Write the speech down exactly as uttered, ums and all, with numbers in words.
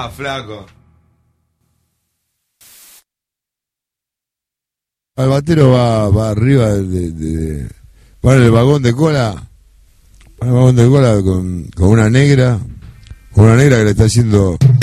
Ah, flaco. El batero va, va arriba de, de, de- va en el vagón de cola, va en el vagón de cola con, con una negra, con una negra que le está haciendo